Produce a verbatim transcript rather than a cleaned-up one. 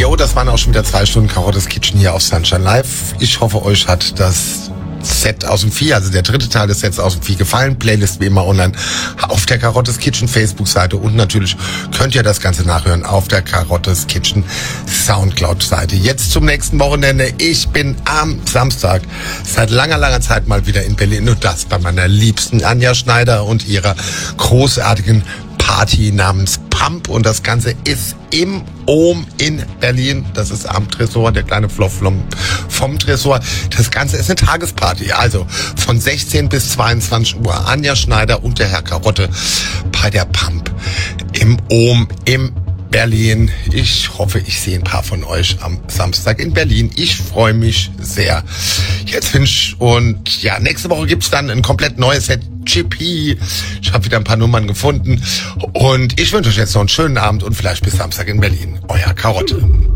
Jo, das waren auch schon wieder zwei Stunden Karottes Kitchen hier auf Sunshine Live. Ich hoffe, euch hat das Set aus dem Vieh, also der dritte Teil des Sets aus dem Vieh gefallen. Playlist wie immer online auf der Karottes Kitchen Facebook-Seite und natürlich könnt ihr das Ganze nachhören auf der Karottes Kitchen Soundcloud-Seite. Jetzt zum nächsten Wochenende. Ich bin am Samstag seit langer, langer Zeit mal wieder in Berlin und das bei meiner liebsten Anja Schneider und ihrer großartigen Party namens Pump und das Ganze ist im Ohm in Berlin. Das ist am Tresor, der kleine Flop-Flop vom Tresor. Das Ganze ist eine Tagesparty, also von sechzehn bis zweiundzwanzig Uhr. Anja Schneider und der Herr Karotte bei der Pump im Ohm im Berlin. Ich hoffe, ich sehe ein paar von euch am Samstag in Berlin. Ich freue mich sehr. Jetzt wünsch und ja, nächste Woche gibt's dann ein komplett neues Set. G P. Ich habe wieder ein paar Nummern gefunden und ich wünsche euch jetzt noch einen schönen Abend und vielleicht bis Samstag in Berlin. Euer Karotte.